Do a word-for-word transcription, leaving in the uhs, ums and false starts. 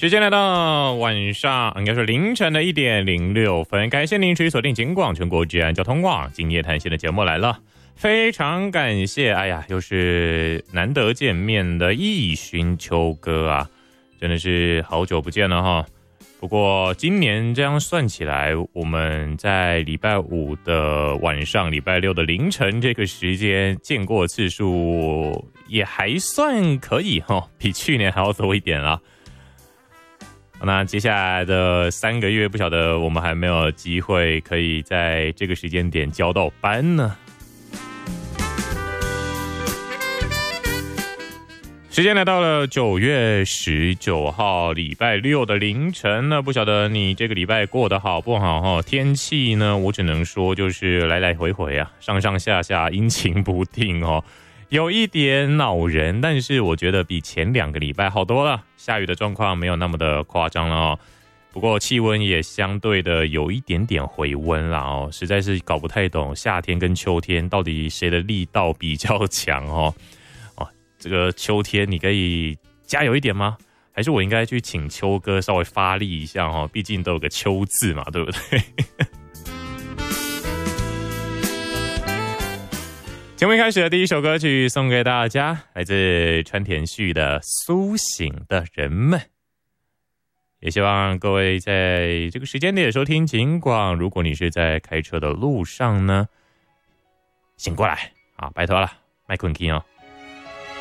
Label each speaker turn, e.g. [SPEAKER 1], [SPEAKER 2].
[SPEAKER 1] 时间来到晚上，应该是凌晨的一点零六分。感谢您持续锁定警广全国治安交通网今夜谈心的节目来了，非常感谢。哎呀，又是难得见面的义勋秋哥啊，真的是好久不见了哈。不过今年这样算起来，我们在礼拜五的晚上、礼拜六的凌晨这个时间见过次数也还算可以哈，比去年还要多一点啦。那接下来的三个月，不晓得我们还没有机会可以在这个时间点交到班呢。时间来到了九月十九号礼拜六的凌晨呢，不晓得你这个礼拜过得好不好哈？天气呢，我只能说就是来来回回啊，上上下下，阴晴不定哦。有一点恼人，但是我觉得比前两个礼拜好多了，下雨的状况没有那么的夸张了哦。不过气温也相对的有一点点回温了哦，实在是搞不太懂夏天跟秋天到底谁的力道比较强哦。哦，这个秋天你可以加油一点吗？还是我应该去请秋哥稍微发力一下哦？毕竟都有个秋字嘛，对不对？节目一开始的第一首歌曲送给大家，来自川田旭的《苏醒的人们》。也希望各位在这个时间点收听警广，如果你是在开车的路上呢，醒过来啊，拜托了，麦困 King 哦。